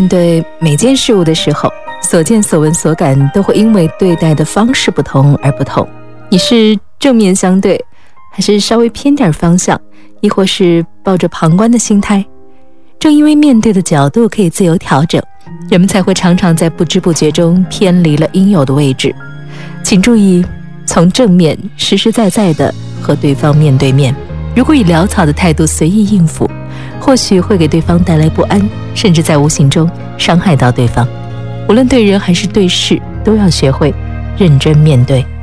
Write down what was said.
对每件事物的时候，所见所闻所感都会因为对待的方式不同而不同。你是正面相对，还是稍微偏点方向，亦或是抱着旁观的心态？正因为面对的角度可以自由调整，人们才会常常在不知不觉中偏离了应有的位置。请注意，从正面实实在在的和对方面对面。如果以潦草的态度随意应付，或许会给对方带来不安，甚至在无形中伤害到对方。无论对人还是对事，都要学会认真面对。